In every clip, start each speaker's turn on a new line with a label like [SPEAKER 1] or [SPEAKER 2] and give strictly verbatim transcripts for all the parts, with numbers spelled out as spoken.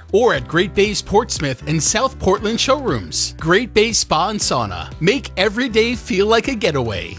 [SPEAKER 1] or at Great Bay's Portsmouth and South Portland showrooms. Great Bay Spa and Sauna. Make every day feel like a getaway.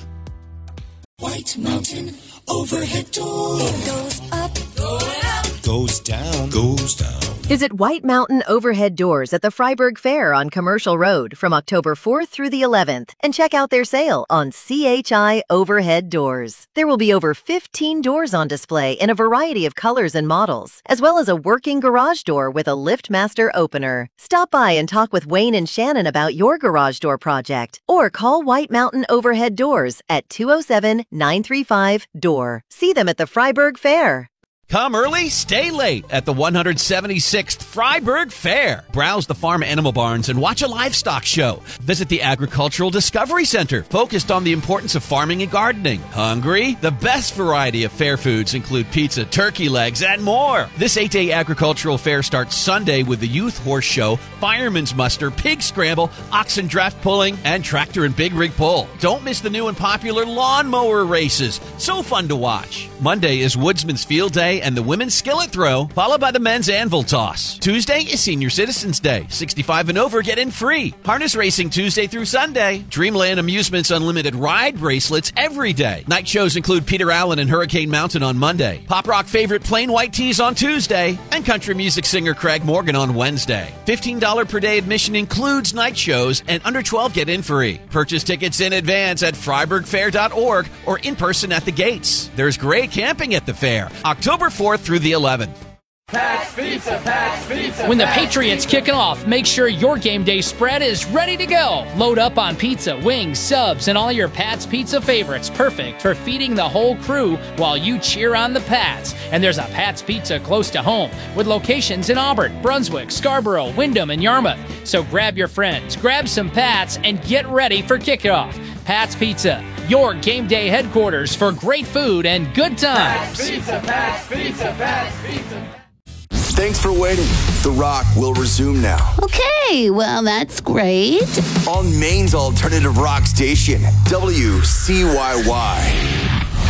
[SPEAKER 2] White Mountain overhead door. It goes up, going up. Goes down, goes down.
[SPEAKER 3] Visit White Mountain Overhead Doors at the Freiburg Fair on Commercial Road from October fourth through the eleventh and check out their sale on C H I Overhead Doors. There will be over fifteen doors on display in a variety of colors and models, as well as a working garage door with a LiftMaster opener. Stop by and talk with Wayne and Shannon about your garage door project or call White Mountain Overhead Doors at two oh seven, nine three five, D O O R. See them at the Freiburg Fair.
[SPEAKER 4] Come early, stay late at the one hundred seventy-sixth Freiburg Fair. Browse the farm animal barns and watch a livestock show. Visit the Agricultural Discovery Center, focused on the importance of farming and gardening. Hungry? The best variety of fair foods include pizza, turkey legs, and more. This eight-day agricultural fair starts Sunday with the Youth Horse Show, Fireman's Muster, Pig Scramble, Oxen Draft Pulling, and Tractor and Big Rig Pull. Don't miss the new and popular lawnmower races. So fun to watch. Monday is Woodsman's Field Day and the women's skillet throw, followed by the men's anvil toss. Tuesday is Senior Citizens Day. sixty-five and over get in free. Harness racing Tuesday through Sunday. Dreamland Amusements Unlimited ride bracelets every day. Night shows include Peter Allen and Hurricane Mountain on Monday. Pop rock favorite Plain White Tees on Tuesday. And country music singer Craig Morgan on Wednesday. fifteen dollars per day admission includes night shows, and under twelve get in free. Purchase tickets in advance at freiburg fair dot org or in person at the gates. There's great camping at the fair. October fourth through the eleventh.
[SPEAKER 5] Pat's Pizza, Pat's Pizza. When the Patriots kicking off, make sure your game day spread is ready to go. Load up on pizza, wings, subs, and all your Pat's Pizza favorites. Perfect for feeding the whole crew while you cheer on the Pats. And there's a Pat's Pizza close to home with locations in Auburn, Brunswick, Scarborough, Windham, and Yarmouth. So grab your friends, grab some Pats, and get ready for kickoff. Pat's Pizza, your game day headquarters for great food and good times.
[SPEAKER 2] Pat's Pizza, Pat's Pizza, Pat's Pizza.
[SPEAKER 6] Thanks for waiting. The Rock will resume now.
[SPEAKER 7] Okay, well, that's great.
[SPEAKER 6] On Maine's alternative rock station, W C Y Y.